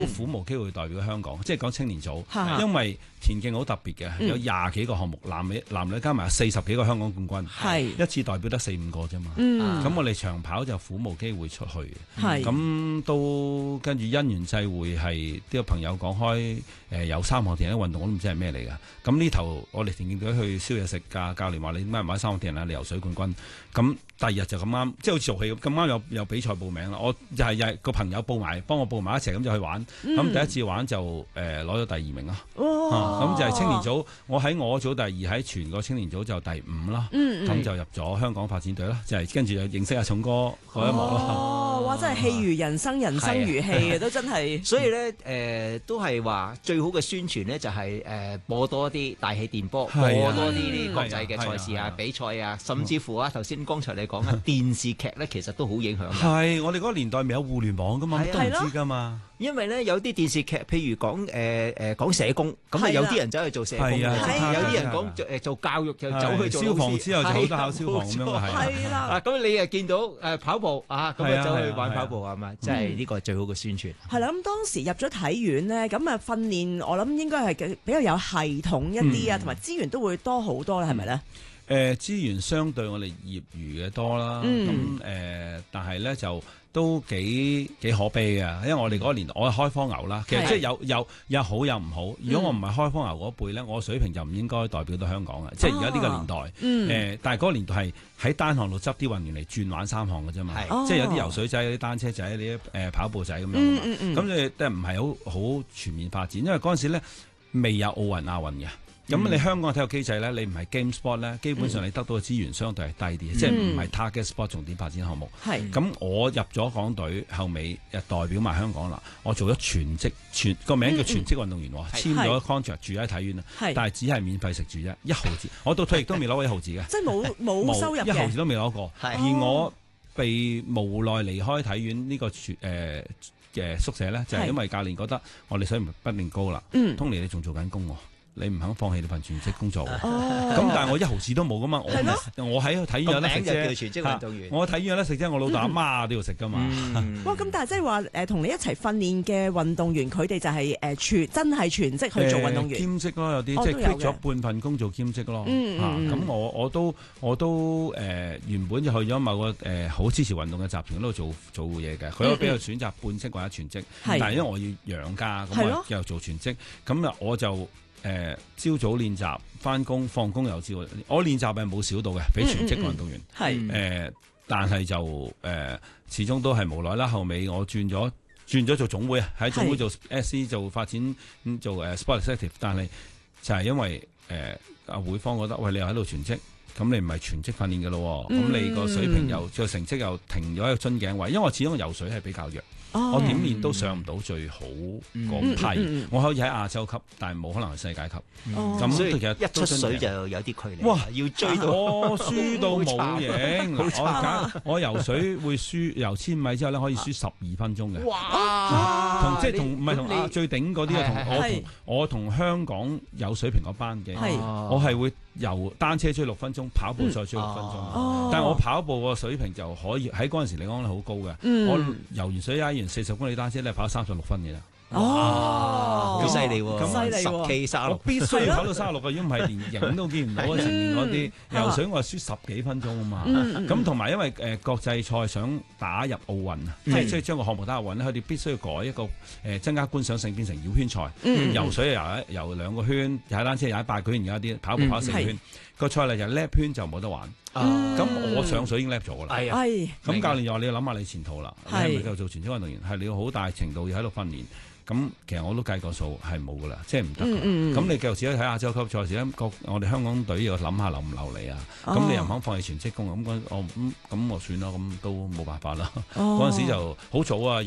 苦無機會代表香港，即係講青年組，因為田徑好特別嘅，有20幾個項目，男女加埋40幾個香港冠軍，一次代表得4、5個啫嘛。咁我哋長跑就苦無機會出去，咁都跟住因緣際會係啲個朋友講開，有3項田徑運動我都唔知係咩嚟㗎。咁呢頭我哋田徑隊去燒嘢食㗎，教練話你點解唔買3項田徑啊？你游水冠軍。咁第二日就咁啱，即係好似做戲咁啱有比賽報名啦。我就係個朋友幫我報埋一齊，咁就去玩。咁第一次玩就攞咗第2名咯。咁就係青年組，我喺我組第2，喺全個青年組就第5啦。咁就入咗香港發展隊啦，就係跟住就認識阿重哥嗰一幕咯。 哇！真係戲如人生，人生如戲嘅都真係。 所以咧都係話最好嘅宣傳咧就係播多啲大氣電波，播多啲國際嘅賽事啊、比賽啊，甚至乎頭先剛才你講嘅電視劇咧，其實都好影響。 係我哋嗰個年代未有互聯網噶嘛，都唔知噶嘛。 因為咧有啲電視劇，譬如講社工，咁有啲人走去做社工，有啲人講做教育就走去做消防之後就好多考消防咁樣嘅係啦。 咁你又見到跑步咁走去玩跑步係咪？即係呢個係最好嘅宣傳。 係啦，咁當時入咗體院咧，咁訓練我諗應該係比較有系統一啲啊，同埋資源都會多好多啦，係咪咧？ 資源相對我哋業餘嘅多啦，但係咧就都幾可悲嘅，因為我哋嗰個年代我係開荒牛啦，其實即係有好有唔好。如果我唔係開荒牛嗰輩咧，我水平就唔應該代表到香港嘅，即係而家呢個年代。但係嗰個年代係喺單項度執啲運員嚟轉玩3項嘅啫嘛，即係有啲游水仔、有啲單車仔、啲跑步仔咁樣。咁你都唔係好全面發展，因為嗰陣時咧未有奧運、亞運嘅。咁你香港嘅體育機制咧，你唔係 game sport 咧，基本上你得到嘅資源相對係低啲，即係唔係 target sport 重點發展項目。咁我入咗港隊後尾，代表埋香港啦。我做咗全個名叫全職運動員，簽咗 contract 住喺體院啦。但係只係免費食住啫，1毫子。我到退役都未攞過1毫子嘅， 即係冇收入嘅，1 毫子都未攞過。而我被無奈離開體院呢個嘅宿舍咧，就係因為教練覺得我哋水平不定高啦。Tony你仲做緊工喎。你唔肯放棄你份全職工作，咁但係我1毫子都冇噶嘛，我喺體院有得食啫， 全職運動員。 我喺體院有得食啫，我老豆阿媽都要食噶嘛。 哇！咁但係即係話同你一齊訓練嘅運動員，佢哋就係真係全職去做運動員， 兼職咯，有啲即係 quit 咗半份工做兼職咯。咁我都原本就去咗某個好支持運動嘅集團嗰度做嘢嘅，佢都俾我選擇半職或者全職，但係因為我要養家，咁我又做全職，咁我就。朝早練習，翻工放工又朝。我練習係冇少到嘅，比全職運動員。但係就始終都係無奈啦。後尾我轉咗做總會啊，喺總會做 SC 做發展做sport executive，但係就係因為會方覺得喂，你又喺度全職，咁你唔係全職訓練嘅咯，咁你個水平又個成績又停咗喺個樽頸位，因為我始終游水係比較弱。我點練都上唔到最好嗰批，我可以喺亞洲級，但係冇可能係世界級。咁所以其實一出水就有啲距離。 哇！ 要追到我輸到冇影，我游水會輸，游1000米之後咧可以輸12分鐘嘅。哇！同最頂嗰啲啊，我同香港有水平嗰班嘅，我係會游單車追6分鐘，跑步再追6分鐘。但係我跑步個水平就可以喺嗰陣時嚟講好高嘅。我游完水40公里單車咧跑36分嘅啦， 好犀利喎！ 咁犀利喎 ！10K 36， 我必須要跑到36個，如果唔係連影都見唔到啊！成年嗰啲游水我係輸10幾分鐘啊嘛，咁同埋因為國際賽想打入奧運啊，即係將個項目打入奧運咧，佢哋必須要改一個增加觀賞性變成繞圈賽，游水游2個圈，踩單車踩8個圈，而家啲跑步跑4圈，個賽例就lap圈就冇得玩。咁我上水已經叻咗啦，咁教練又話你要諗下你前途啦，你係咪繼續做全職運動員？係你要好大程度要喺度訓練。咁其實我都計過數係冇噶啦，即係唔得㗎。咁你繼續只可以睇亞洲級賽事咧，我哋香港隊要諗下留唔留你啊？咁你又唔肯放棄全職工，咁我算啦，咁都冇辦法啦。嗰陣時就好早啊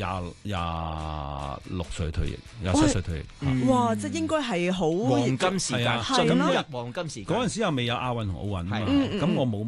，26歲退役，27歲退役。 哇！即係應該係好黃金時間，進入黃金時間。 嗰陣時又未有亞運同奧運啊嘛，咁我冇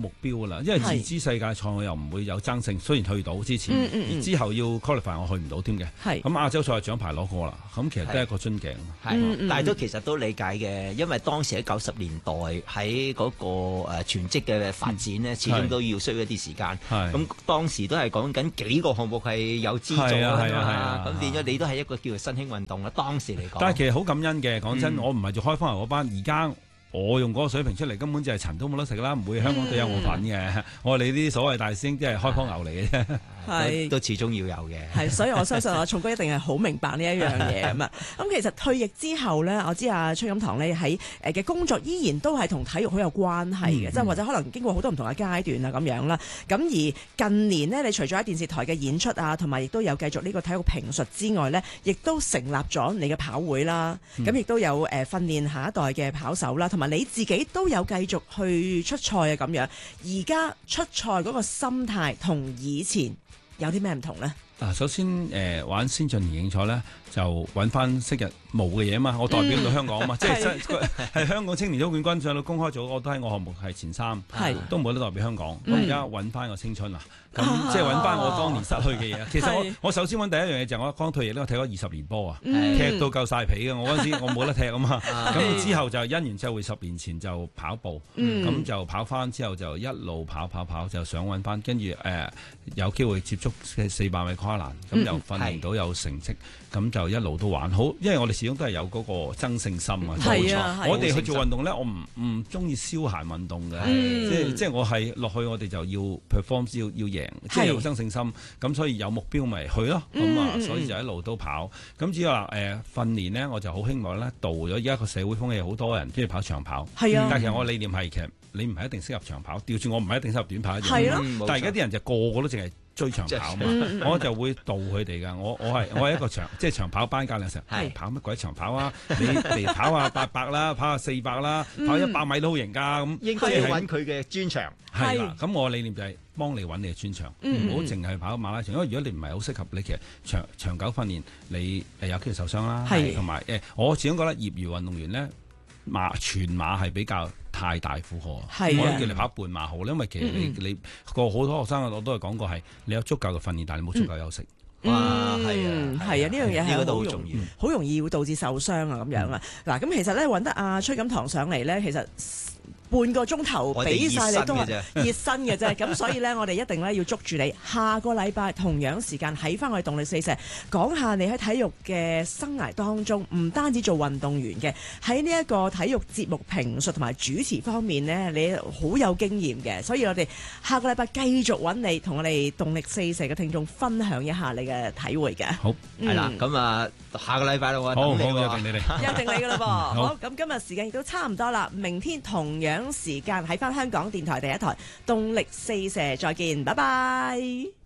目標噶啦，因為自知世界賽我又唔會有爭勝，雖然去到之前，而之後要 qualify 我去唔到添嘅。咁亞洲賽獎牌攞過啦，咁其實都係一個樽頸。 但係其實都理解嘅，因為當時喺90年代喺嗰個全職嘅發展呢，始終都要需要一啲時間。咁當時都係講緊幾個項目係有資助咁變咗你都係一個叫做新興運動啦。當時嚟講， 但係其實好感恩嘅，講真，我唔係做開荒牛嗰班，而家我用嗰個水平出嚟，根本就係塵都冇得食啦，唔會香港都有我份嘅。我哋啲所謂大師兄，即係開荒牛嚟嘅啫，都始終要有嘅。 係，所以我相信阿聰哥一定係好明白呢一樣嘢咁啊。咁其實退役之後咧，我知阿崔錦棠咧喺嘅工作依然都係同體育好有關係嘅，即係或者可能經過好多唔同嘅階段啊咁樣啦。咁而近年呢，你除咗喺電視台嘅演出啊，同埋亦都有繼續呢個體育評述之外呢，亦都成立咗你嘅跑會啦。咁亦都有訓練下一代嘅跑手啦，同埋你自己都有繼續去出賽啊咁樣。而家出賽嗰個心態同以前有啲咩唔同呢？ 首先玩先進田徑賽咧，就揾翻昔日冇嘅嘢啊嘛，我代表到香港啊嘛，即係香港青年組冠軍上到公開組，我都喺我項目係前3，都冇得代表香港。咁而家揾翻個青春啦，咁即係揾翻我當年失去嘅嘢。其實我首先揾第一樣嘢就係我剛退役咧，我踢咗20年波啊，踢到夠晒皮嘅。我嗰陣時我冇得踢啊嘛，咁之後就因緣際會10年前就跑步，咁就跑翻之後就一路跑，就想揾翻，跟住有機會接觸400米跨欄，咁又訓練到有成績，咁就一路都玩好，因為我哋始終都係有嗰個爭勝心啊。冇錯，我哋去做運動咧，我唔中意消閒運動嘅，即係我係落去，我哋就要 perform， 要贏，即係有爭勝心，咁所以有目標咪去咯，咁所以就一路都跑。咁至於話訓練呢，我就好希望咧，到咗而家個社會風氣，好多人中意跑長跑，但係其實我理念係其實你唔係一定適合長跑，調轉我唔係一定適合短跑一樣，但係而家啲人就個個都淨係追長跑嘛，我就會導佢哋噶。我係一個即係長跑班教練成日跑乜鬼長跑啊？你嚟跑下800啦，跑下400啦，跑100米都好型㗎。咁應該要揾佢嘅專長。 係啦，咁我理念就係幫你揾你嘅專長，唔好淨係跑馬拉松。因為如果你唔係好適合，你其實長久訓練，你有機會受傷啦。同埋我始終覺得業餘運動員咧，全馬係比較太大負荷，我都叫你跑半馬好，因為其實你個好多學生我都係講過係你有足夠嘅訓練，但係你冇足夠休息。 係啊，呢樣嘢係好重要，好容易會導致受傷啊咁樣啊。嗱，咁其實咧揾得阿崔錦棠上嚟咧，其實半個鐘頭俾晒你都係熱身嘅啫，咁所以呢，我哋一定咧要捉住你。下個禮拜同樣時間喺翻我哋動力40，講下你喺體育嘅生涯當中，唔單止做運動員嘅，喺呢一個體育節目評述同埋主持方面呢，你好有經驗嘅。所以我哋下個禮拜繼續揾你，同我哋動力40嘅聽眾分享一下你嘅體會嘅。 好， 係啦，咁啊，下個禮拜我好，約定你哋， 約定你噶啦噃。好，咁今日時間亦都差唔多啦，明天同樣時間喺翻香港電台第一台動力4射再見，拜拜。